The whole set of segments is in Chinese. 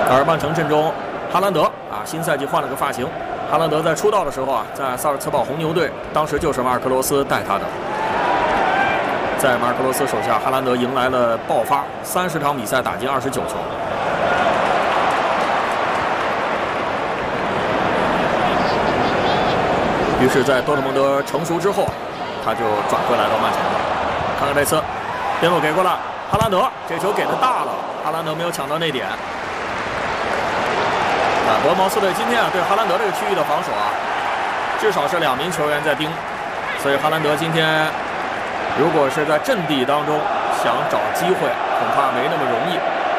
而曼城阵中，哈兰德啊，新赛季换了个发型。哈兰德在出道的时候啊，在萨尔茨堡红牛队，当时就是马尔科罗斯带他的。在马尔科罗斯手下，哈兰德迎来了爆发，30场比赛打进29球。于是，在多特蒙德成熟之后，他就转回来到曼城了。看看这次，边路给过来，哈兰德这球给的大了，哈兰德没有抢到那点。伯恩茅斯队今天啊对哈兰德这个区域的防守啊，至少是2名球员在盯，所以哈兰德今天如果是在阵地当中想找机会，恐怕没那么容易。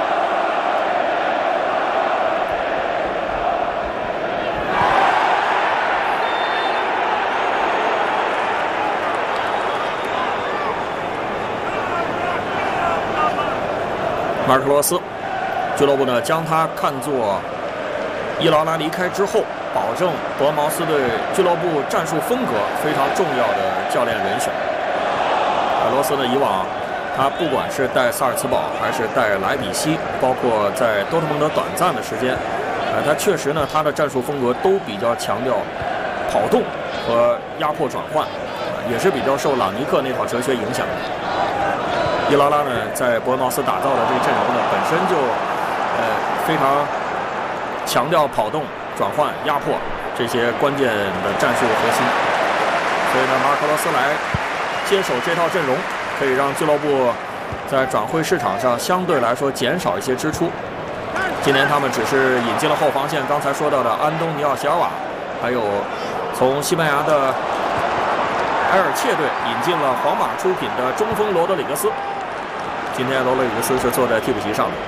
马尔科罗斯俱乐部呢将他看作伊劳拉离开之后，保证伯恩茅斯队俱乐部战术风格非常重要的教练人选。罗斯呢，以往他不管是带萨尔茨堡还是带莱比锡，包括在多特蒙德短暂的时间，他确实呢，他的战术风格都比较强调跑动和压迫转换，也是比较受朗尼克那套哲学影响的。伊劳拉呢，在伯恩茅斯打造的这个阵容呢，本身就非常强调跑动、转换、压迫这些关键的战术核心，所以呢，马尔科罗斯来接手这套阵容，可以让俱乐部在转会市场上相对来说减少一些支出。今年他们只是引进了后防线，刚才说到的安东尼奥·席尔瓦，还有从西班牙的埃尔切队引进了皇马出品的中锋罗德里格斯。今天罗德里格斯是坐在替补席上的。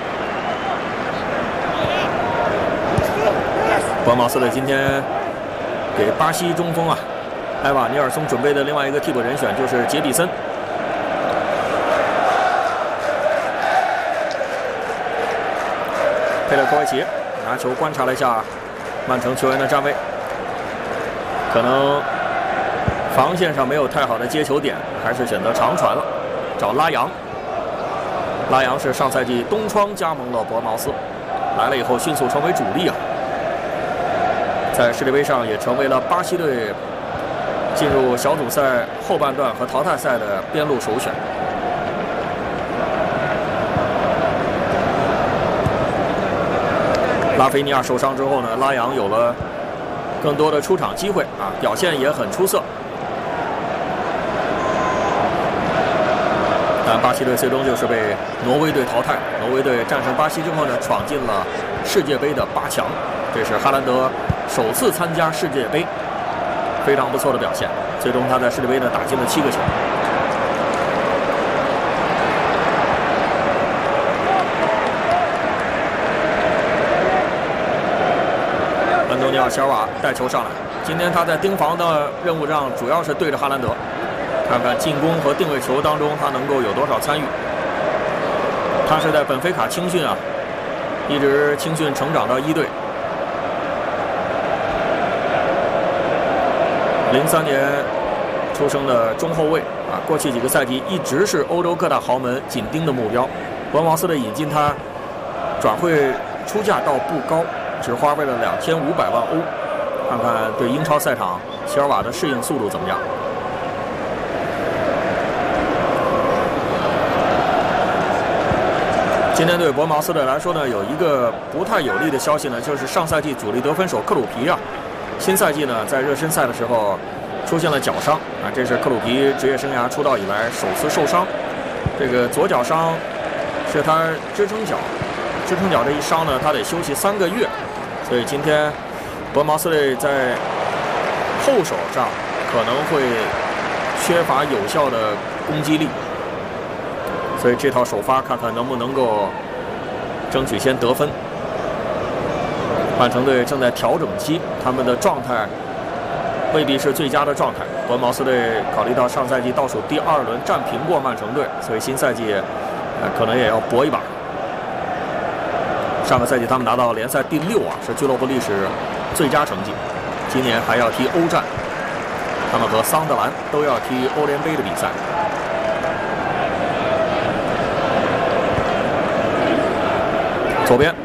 伯恩茅斯队今天给巴西中锋埃瓦尼尔松准备的另外一个替补人选就是杰比森。佩勒科维奇拿球观察了一下曼城球员的站位，可能防线上没有太好的接球点，还是选择长传了，找拉扬。拉扬是上赛季冬窗加盟了伯恩茅斯，来了以后迅速成为主力在世界杯上也成为了巴西队进入小组赛后半段和淘汰赛的边路首选。拉菲尼亚受伤之后呢，拉扬有了更多的出场机会表现也很出色。但巴西队最终就是被挪威队淘汰。挪威队战胜巴西之后呢，闯进了世界杯的8强。这是哈兰德首次参加世界杯，非常不错的表现。最终他在世界杯呢打进了7个球。安东尼奥·席尔瓦带球上来，今天他在盯防的任务上主要是对着哈兰德，看看进攻和定位球当中他能够有多少参与。他是在本菲卡青训一直青训成长到1队。03年出生的中后卫过去几个赛季一直是欧洲各大豪门紧盯的目标。伯恩茅斯的引进他，转会出价倒不高，只花费了2500万欧。看看对英超赛场席尔瓦的适应速度怎么样。今天对伯恩茅斯队来说呢，有一个不太有利的消息呢，就是上赛季主力得分手克鲁皮新赛季呢，在热身赛的时候出现了脚伤这是克鲁皮职业生涯出道以来首次受伤。这个左脚伤是他支撑脚这一伤呢，他得休息3个月。所以今天伯恩茅斯队在后手上可能会缺乏有效的攻击力，所以这套首发看看能不能够争取先得分。曼城队正在调整期，他们的状态未必是最佳的状态。伯恩茅斯队考虑到上赛季倒数第2轮战平过曼城队，所以新赛季可能也要搏一把。上个赛季他们拿到联赛第6是俱乐部历史最佳成绩。今年还要踢欧战，他们和桑德兰都要踢欧联杯的比赛。左边